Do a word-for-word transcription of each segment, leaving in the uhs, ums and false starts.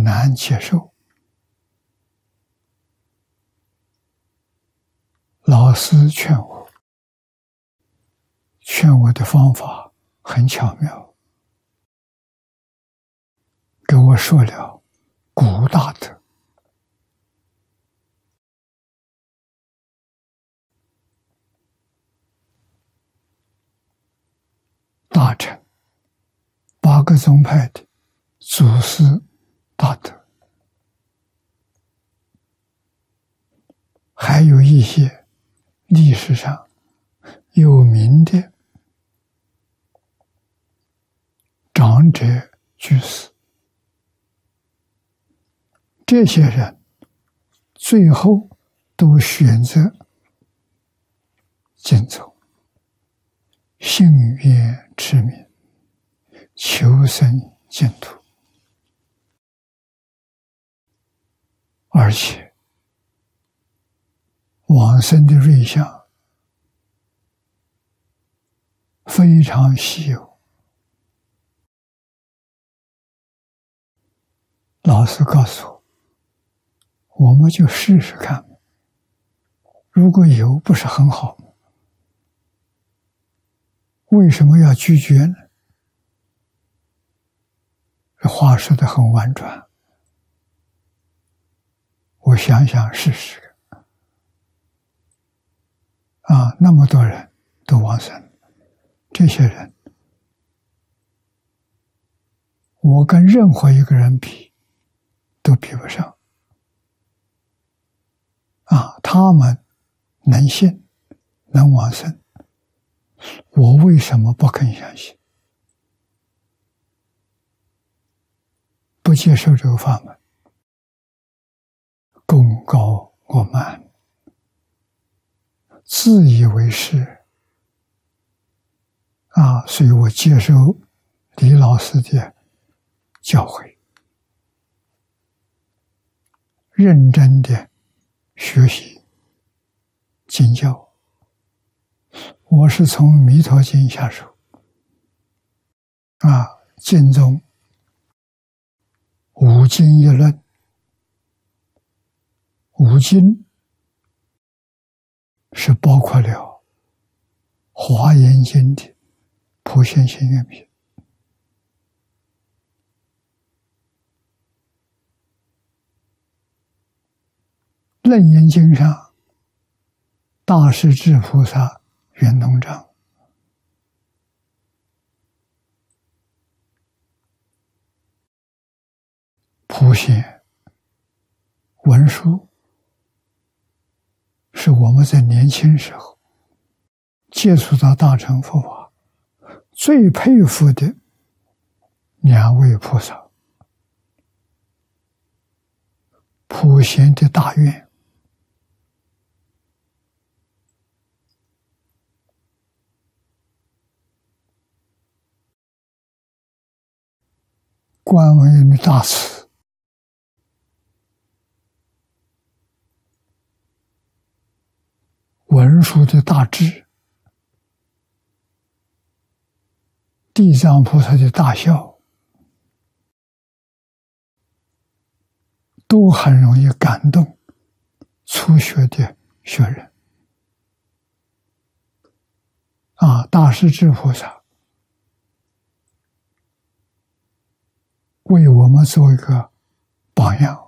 难接受。老师劝我，劝我的方法很巧妙，给我说了古大德。大乘八个宗派的祖师大德，还有一些历史上有名的长者居士，这些人最后都选择净宗，信愿持名，求生净土，而且往生的瑞相非常稀有。老师告诉我，我们就试试看，如果有不是很好吗？为什么要拒绝呢？这话说得很婉转，我想想试试啊，那么多人都往生，这些人我跟任何一个人比都比不上啊！他们能信能往生，我为什么不肯相信，不接受这个法门？功高我慢，自以为是啊！所以我接受李老师的教诲，认真的学习经教。我是从《弥陀经》下手啊，经中五经一论，五经是包括了《华严经》的普贤行愿品，《楞严经》上大势至菩萨圆通章，普贤文殊是我们在年轻时候接触到大乘佛法最佩服的两位菩萨。普贤的大愿，观文严的大慈，文殊的大智，地藏菩萨的大孝，都很容易感动初学的学人啊！大势至菩萨为我们做一个榜样，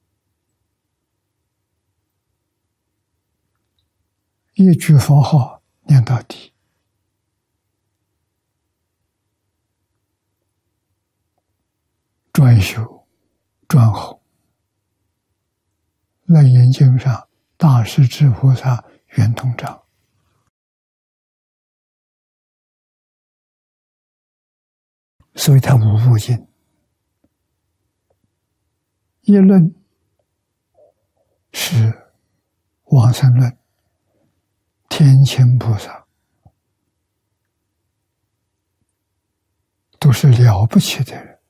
一句佛号念到底，专修专弘。楞严经上大势至菩萨圆通章，所以它五部经。一论是往生论，天亲菩萨都是了不起的人。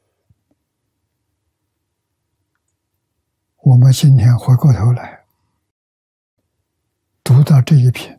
我们今天回过头来读到这一篇，